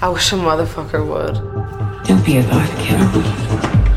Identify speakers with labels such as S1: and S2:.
S1: I wish a motherfucker would.
S2: Don't be a god, kiddo.